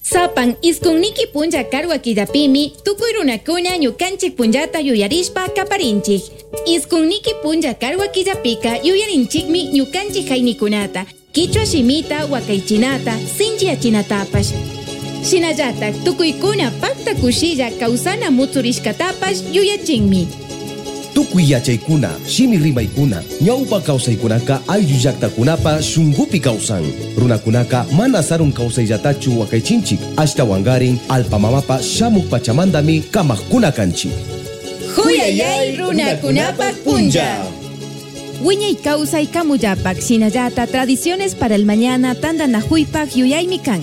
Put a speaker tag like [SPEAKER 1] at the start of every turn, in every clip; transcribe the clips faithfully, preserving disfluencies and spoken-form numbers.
[SPEAKER 1] Sapan iskunniki punja karwa killapimi tukuy runakuna ñukanchik punllata yuyarishpa kaparinchik. Iskunniki punja karwa killapika yuyarinchikmi ñukanchik haynikunata, kichwa shimita wakaichinata, sinchiyachinatapash. Shinallatak tukuykuna pakta kushilla kawsana mutsurishkatapash yuyachinmi.
[SPEAKER 2] Tukuy yachaykuna, shimi rimaykuna, ñawpa kawsaykunaka ayllu llaqtakunapa shunqupi kawsan. Runakunaka mana sarun kawsayllatachu wakaychinchik, ashtawangarin alpamamapa shamuk pachamandami kamaqkuna kanchik.
[SPEAKER 1] Huyayay runakunapa punja. Wiñay kawsay kamullapak shinallata tradiciones para el mañana tandanajuypak yuyaymi kan.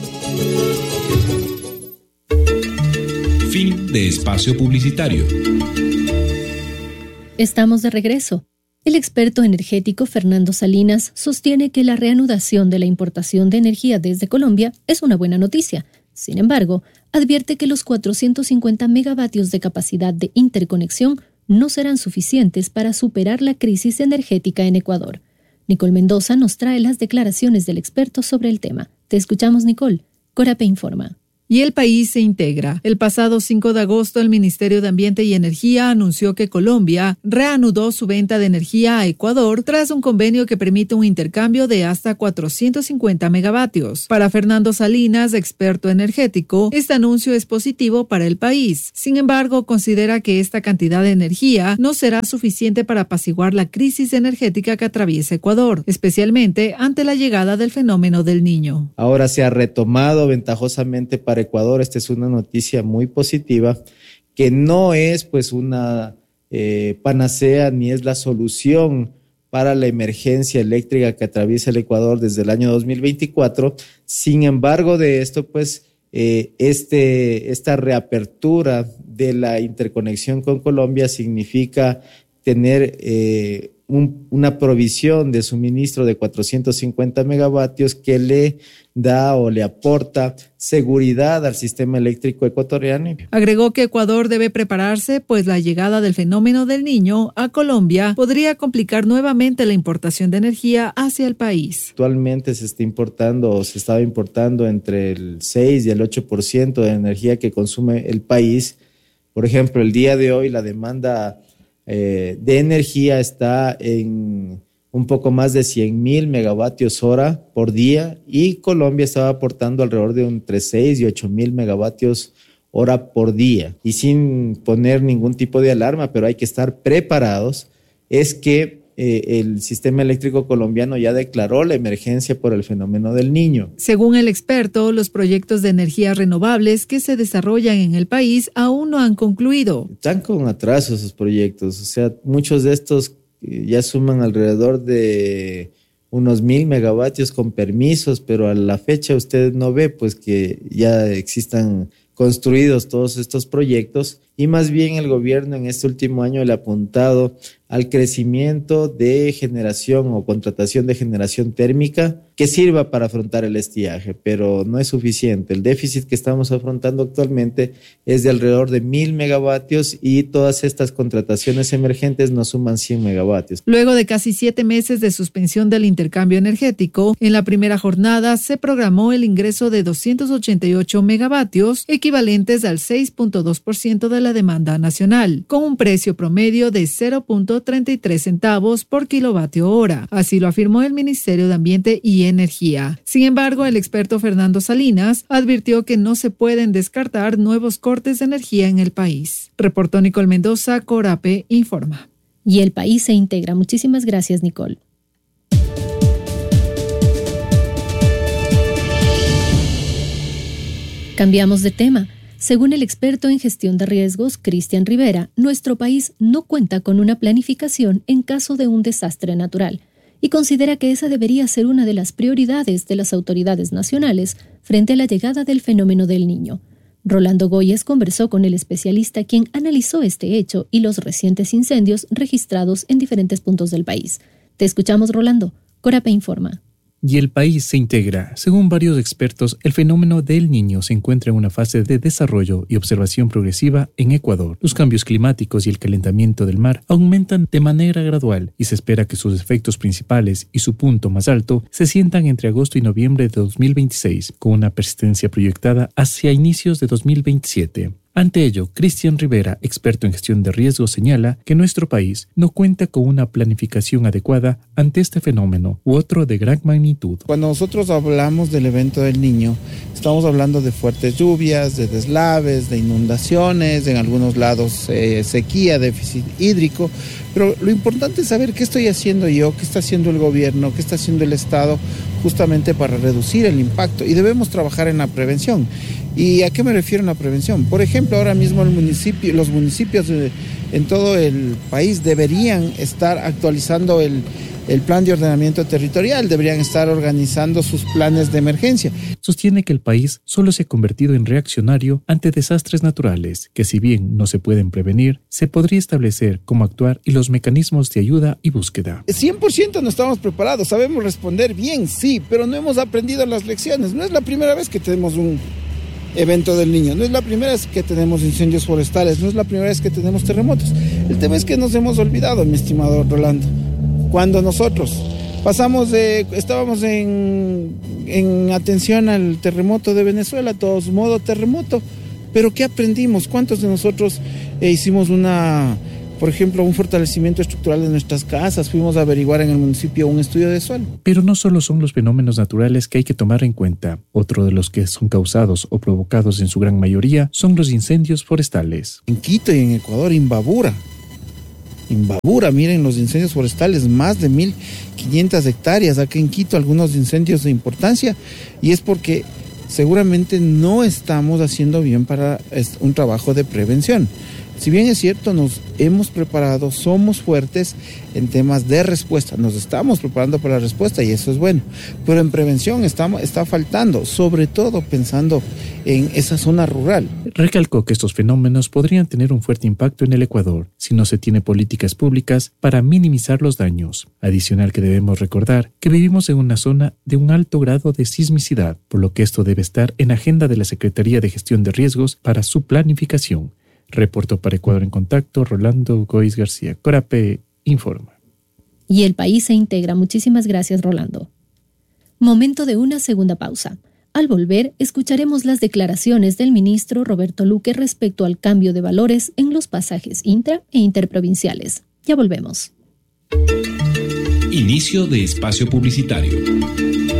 [SPEAKER 3] Fin de espacio publicitario.
[SPEAKER 4] Estamos de regreso. El experto energético Fernando Salinas sostiene que la reanudación de la importación de energía desde Colombia es una buena noticia. Sin embargo, advierte que los cuatrocientos cincuenta megavatios de capacidad de interconexión no serán suficientes para superar la crisis energética en Ecuador. Nicole Mendoza nos trae las declaraciones del experto sobre el tema. Te escuchamos, Nicole. Corape informa.
[SPEAKER 5] Y el país se integra. El pasado cinco de agosto, el Ministerio de Ambiente y Energía anunció que Colombia reanudó su venta de energía a Ecuador tras un convenio que permite un intercambio de hasta cuatrocientos cincuenta megavatios. Para Fernando Salinas, experto energético, este anuncio es positivo para el país. Sin embargo, considera que esta cantidad de energía no será suficiente para apaciguar la crisis energética que atraviesa Ecuador, especialmente ante la llegada del fenómeno del Niño.
[SPEAKER 6] Ahora se ha retomado ventajosamente para Ecuador. Esta es una noticia muy positiva, que no es pues una eh, panacea ni es la solución para la emergencia eléctrica que atraviesa el Ecuador desde el año dos mil veinticuatro. Sin embargo, de esto pues eh, este, esta reapertura de la interconexión con Colombia significa tener eh, un, una provisión de suministro de cuatrocientos cincuenta megavatios que le da o le aporta seguridad al sistema eléctrico ecuatoriano.
[SPEAKER 5] Agregó que Ecuador debe prepararse, pues la llegada del fenómeno del Niño a Colombia podría complicar nuevamente la importación de energía hacia el país.
[SPEAKER 6] Actualmente se está importando o se estaba importando entre el seis y el ocho por ciento de energía que consume el país. Por ejemplo, el día de hoy la demanda eh, de energía está en un poco más de cien mil megavatios hora por día y Colombia estaba aportando alrededor de entre seis y ocho mil megavatios hora por día. Y sin poner ningún tipo de alarma, pero hay que estar preparados, es que eh, el sistema eléctrico colombiano ya declaró la emergencia por el fenómeno del Niño.
[SPEAKER 5] Según el experto, los proyectos de energías renovables que se desarrollan en el país aún no han concluido.
[SPEAKER 6] Están con atraso esos proyectos, o sea, muchos de estos ya suman alrededor de unos mil megavatios con permisos, pero a la fecha usted no ve pues que ya existan construidos todos estos proyectos y más bien el gobierno en este último año le ha apuntado al crecimiento de generación o contratación de generación térmica que sirva para afrontar el estiaje, pero no es suficiente. El déficit que estamos afrontando actualmente es de alrededor de mil megavatios y todas estas contrataciones emergentes nos suman cien megavatios.
[SPEAKER 5] Luego de casi siete meses de suspensión del intercambio energético, en la primera jornada se programó el ingreso de doscientos ochenta y ocho megavatios, equivalentes al seis punto dos por ciento de la demanda nacional, con un precio promedio de cero punto treinta y tres centavos por kilovatio hora. Así lo afirmó el Ministerio de Ambiente y Energía. Sin embargo, el experto Fernando Salinas advirtió que no se pueden descartar nuevos cortes de energía en el país. Reportó Nicole Mendoza, Corape informa.
[SPEAKER 4] Y el país se integra. Muchísimas gracias, Nicole. Cambiamos de tema. Según el experto en gestión de riesgos, Cristian Rivera, nuestro país no cuenta con una planificación en caso de un desastre natural y considera que esa debería ser una de las prioridades de las autoridades nacionales frente a la llegada del fenómeno del Niño. Rolando Goyes conversó con el especialista quien analizó este hecho y los recientes incendios registrados en diferentes puntos del país. Te escuchamos, Rolando. Corape informa.
[SPEAKER 7] Y el país se integra. Según varios expertos, el fenómeno del Niño se encuentra en una fase de desarrollo y observación progresiva en Ecuador. Los cambios climáticos y el calentamiento del mar aumentan de manera gradual y se espera que sus efectos principales y su punto más alto se sientan entre agosto y noviembre de dos mil veintiséis, con una persistencia proyectada hacia inicios de dos mil veintisiete. Ante ello, Cristian Rivera, experto en gestión de riesgos, señala que nuestro país no cuenta con una planificación adecuada ante este fenómeno u otro de gran magnitud.
[SPEAKER 8] Cuando nosotros hablamos del evento del Niño, estamos hablando de fuertes lluvias, de deslaves, de inundaciones, en algunos lados eh, sequía, déficit hídrico, pero lo importante es saber qué estoy haciendo yo, qué está haciendo el gobierno, qué está haciendo el Estado justamente para reducir el impacto, y debemos trabajar en la prevención. ¿Y a qué me refiero en la prevención? Por ejemplo, ahora mismo el municipio, los municipios eh, en todo el país deberían estar actualizando el, el plan de ordenamiento territorial, deberían estar organizando sus planes de emergencia.
[SPEAKER 7] Sostiene que el país solo se ha convertido en reaccionario ante desastres naturales, que si bien no se pueden prevenir, se podría establecer cómo actuar y los mecanismos de ayuda y búsqueda.
[SPEAKER 8] cien por ciento no estamos preparados, sabemos responder bien, sí, pero no hemos aprendido las lecciones. No es la primera vez que tenemos un evento del Niño, no es la primera vez que tenemos incendios forestales, no es la primera vez que tenemos terremotos. El tema es que nos hemos olvidado, mi estimado Rolando. Cuando nosotros pasamos de, estábamos en, en atención al terremoto de Venezuela, todos modo terremoto, pero ¿qué aprendimos? ¿Cuántos de nosotros eh, hicimos una, por ejemplo, un fortalecimiento estructural de nuestras casas? Fuimos a averiguar en el municipio un estudio de suelo.
[SPEAKER 7] Pero no solo son los fenómenos naturales que hay que tomar en cuenta. Otro de los que son causados o provocados en su gran mayoría son los incendios forestales.
[SPEAKER 8] En Quito y en Ecuador, Imbabura. Imbabura, miren los incendios forestales, más de mil quinientas hectáreas. Aquí en Quito algunos incendios de importancia, y es porque seguramente no estamos haciendo bien para un trabajo de prevención. Si bien es cierto, nos hemos preparado, somos fuertes en temas de respuesta, nos estamos preparando para la respuesta y eso es bueno, pero en prevención estamos, está faltando, sobre todo pensando en esa zona rural.
[SPEAKER 7] Recalcó que estos fenómenos podrían tener un fuerte impacto en el Ecuador si no se tiene políticas públicas para minimizar los daños. Adicional que debemos recordar que vivimos en una zona de un alto grado de sismicidad, por lo que esto debe estar en agenda de la Secretaría de Gestión de Riesgos para su planificación. Reportó para Ecuador en Contacto, Rolando Goiz García. Corape informa.
[SPEAKER 4] Y el país se integra. Muchísimas gracias, Rolando. Momento de una segunda pausa. Al volver, escucharemos las declaraciones del ministro Roberto Luque respecto al cambio de valores en los pasajes intra e interprovinciales. Ya volvemos.
[SPEAKER 3] Inicio de espacio publicitario.